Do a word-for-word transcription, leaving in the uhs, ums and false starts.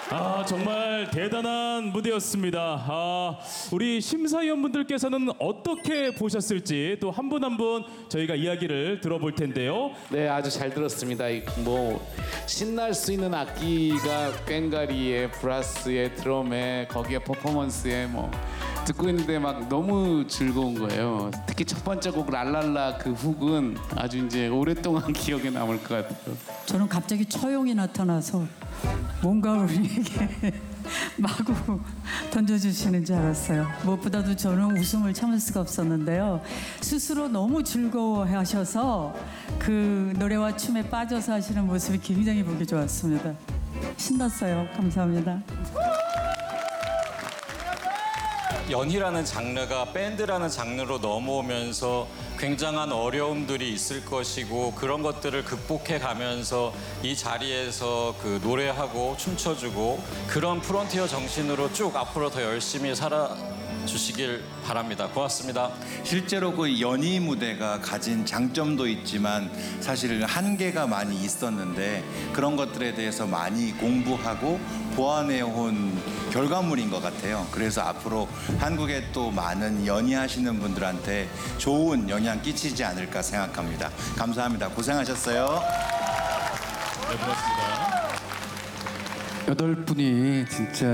아, 정말 대단한 무대였습니다. 아, 우리 심사위원분들께서는 어떻게 보셨을지 또 한 분 한 분 저희가 이야기를 들어볼 텐데요. 네, 아주 잘 들었습니다. 이 뭐 신날 수 있는 악기가 꽹과리에 브라스에 드럼에 거기에 퍼포먼스에 뭐 듣고 있는데 막 너무 즐거운 거예요. 특히 첫 번째 곡 랄랄라 그 훅은 아주 이제 오랫동안 기억에 남을 것 같아요. 저는 갑자기 처용이 나타나서 뭔가 우리에게 마구 던져주시는 줄 알았어요. 무엇보다도 저는 웃음을 참을 수가 없었는데요. 스스로 너무 즐거워하셔서 그 노래와 춤에 빠져서 하시는 모습이 굉장히 보기 좋았습니다. 신났어요. 감사합니다. 연희라는 장르가 밴드라는 장르로 넘어오면서 굉장한 어려움들이 있을 것이고 그런 것들을 극복해 가면서 이 자리에서 그 노래하고 춤춰주고 그런 프론티어 정신으로 쭉 앞으로 더 열심히 살아주시길 바랍니다. 고맙습니다. 실제로 그 연희 무대가 가진 장점도 있지만 사실 한계가 많이 있었는데 그런 것들에 대해서 많이 공부하고 보완해 온 결과물인 것 같아요. 그래서 앞으로 한국에 또 많은 연희하시는 분들한테 좋은 영향 끼치지 않을까 생각합니다. 감사합니다. 고생하셨어요. 네, 고맙습니다. 여덟 분이 진짜